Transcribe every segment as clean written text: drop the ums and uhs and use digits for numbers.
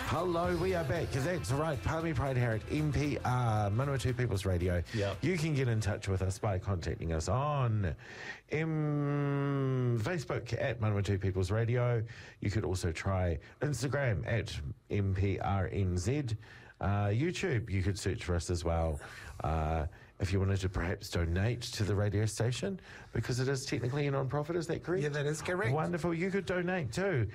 Hello, we are back. That's right, Palmy Pride here at MPR, Manawatu People's Radio. Yep. You can get in touch with us by contacting us on Facebook at Manawatu People's Radio. You could also try Instagram at MPRNZ. YouTube, you could search for us as well. If you wanted to perhaps donate to the radio station, because it is technically a non-profit, is that correct? Yeah, that is correct. Wonderful. You could donate too.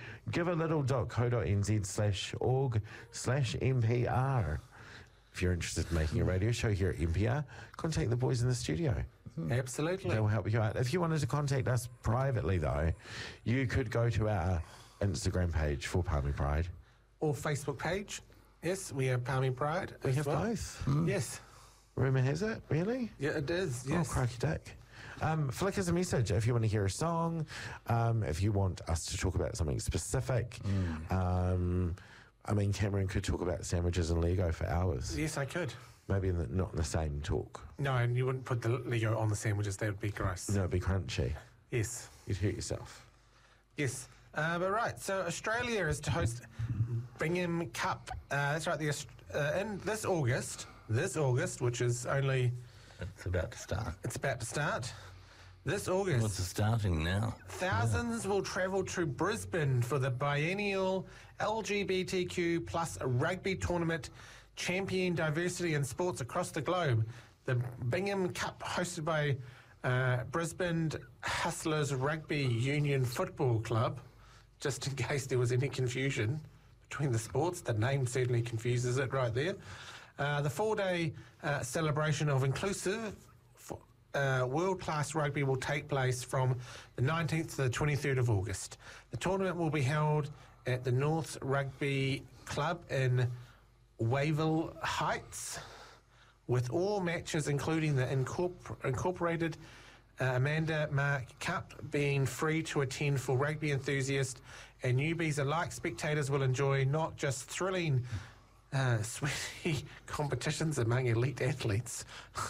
givealittle.co.nz/org/MPR. If you're interested in making a radio show here at MPR, contact the boys in the studio. Absolutely. They will help you out. If you wanted to contact us privately, though, you could go to our Instagram page for Palmy Pride. Or Facebook page. Yes, we have Palmy Pride. We as have well. both. Yes. Rumour has it, really? Yeah, it is. Yes. Oh, crikey dick. Flick us a message if you want to hear a song, if you want us to talk about something specific. I mean, Cameron could talk about sandwiches and Lego for hours. Yes, I could. Maybe not in the same talk. No, and you wouldn't put the Lego on the sandwiches. That would be gross. No, it'd be crunchy. Yes. You'd hurt yourself. Yes. But right, so Australia is to host Bingham Cup. That's right, in this August, which is only... It's about to start. It's about to start. This August... What's it starting now? Thousands will travel to Brisbane for the biennial LGBTQ plus rugby tournament, champion diversity in sports across the globe. The Bingham Cup, hosted by Brisbane Hustlers Rugby Union Football Club, just in case there was any confusion between the sports. The name certainly confuses it right there. The four-day celebration of inclusive world-class rugby will take place from the 19th to the 23rd of August. The tournament will be held at the North Rugby Club in Wavell Heights, with all matches, including the incorporated Amanda Mark Cup, being free to attend for rugby enthusiasts and newbies alike. Spectators will enjoy not just thrilling, sweaty competitions among elite athletes,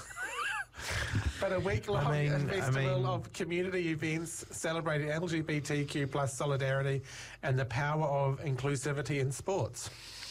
but a week-long festival of community events celebrating LGBTQ plus solidarity and the power of inclusivity in sports.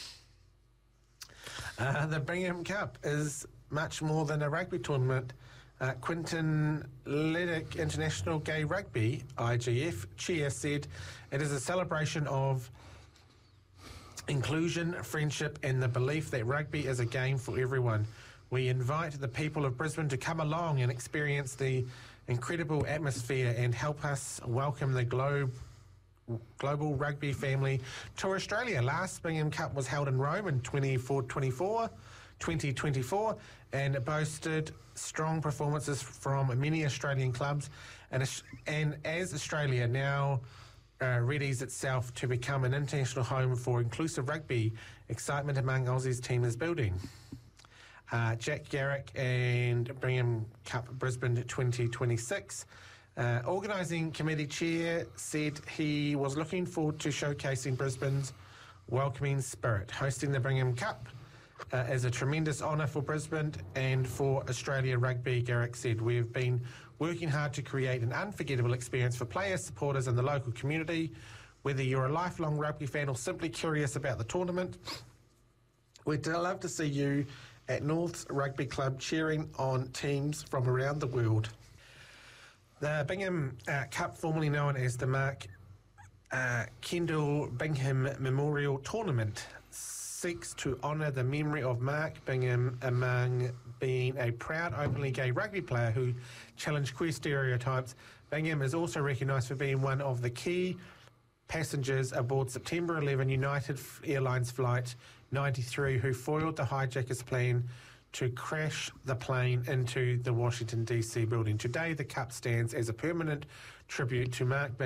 The Bingham Cup is much more than a rugby tournament. Quinton Leddick International Gay Rugby, IGF, chair said it is a celebration of inclusion, friendship and the belief that rugby is a game for everyone. We invite the people of Brisbane to come along and experience the incredible atmosphere and help us welcome the global rugby family to Australia. Last Bingham Cup was held in Rome in 2024, and it boasted strong performances from many Australian clubs, and as Australia now readies itself to become an international home for inclusive rugby, excitement among Aussies team is building. Jack Garrick and Bingham Cup Brisbane 2026. Organising committee chair said he was looking forward to showcasing Brisbane's welcoming spirit. Hosting the Bingham Cup is a tremendous honour for Brisbane and for Australia Rugby, Garrick said. We have been working hard to create an unforgettable experience for players, supporters and the local community. Whether you're a lifelong rugby fan or simply curious about the tournament, we'd love to see you at North's Rugby Club cheering on teams from around the world. The Bingham Cup, formerly known as the Mark Kendall Bingham Memorial Tournament, seeks to honour the memory of Mark Bingham among being a proud openly gay rugby player who challenged queer stereotypes. Bingham is also recognised for being one of the key passengers aboard September 11 United Airlines Flight 93 who foiled the hijackers' plan to crash the plane into the Washington, D.C. building. Today, the Cup stands as a permanent tribute to Mark Bingham.